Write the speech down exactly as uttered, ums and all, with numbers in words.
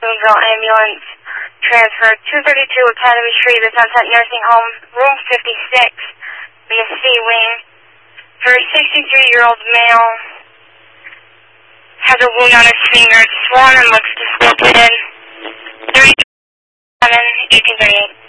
Boonville ambulance transfer two thirty-two Academy Street, the Sunset Nursing Home, room fifty-six, in the C wing, for a sixty-three-year-old male. Has a wound on his finger, it's swollen and looks dislocated. thirty-seven, eighteen thirty-eight.